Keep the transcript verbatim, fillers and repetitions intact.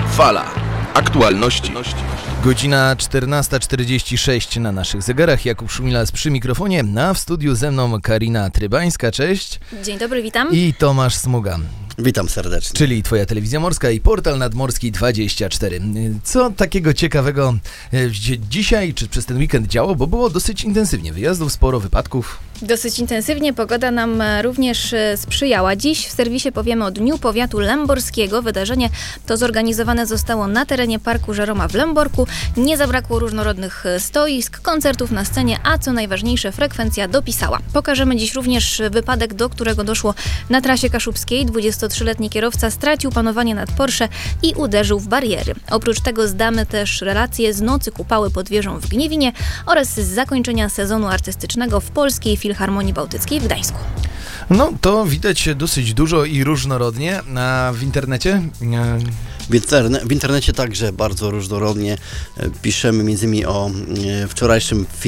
Fala. Aktualności. Godzina czternasta czterdzieści sześć na naszych zegarach. Jakub Szumilas przy mikrofonie, a w studiu ze mną Karina Trybańska, cześć. Dzień dobry, witam. I Tomasz Smuga. Witam serdecznie. Czyli twoja telewizja morska i portal nadmorski dwadzieścia cztery. Co takiego ciekawego się dzisiaj czy przez ten weekend działo, bo było dosyć intensywnie wyjazdów, sporo wypadków. Dosyć intensywnie pogoda nam również sprzyjała. Dziś w serwisie powiemy o Dniu Powiatu Lęborskiego. Wydarzenie to zorganizowane zostało na terenie Parku Żeroma w Lęborku. Nie zabrakło różnorodnych stoisk, koncertów na scenie, a co najważniejsze, frekwencja dopisała. Pokażemy dziś również wypadek, do którego doszło na trasie kaszubskiej. dwudziestotrzyletni kierowca stracił panowanie nad Porsche i uderzył w bariery. Oprócz tego zdamy też relacje z nocy kupały pod wieżą w Gniewinie oraz z zakończenia sezonu artystycznego w Polskiej Filharmonii Bałtyckiej w Gdańsku. No, to widać dosyć dużo i różnorodnie, a w internecie? W, interne- w internecie także bardzo różnorodnie piszemy między innymi o wczorajszym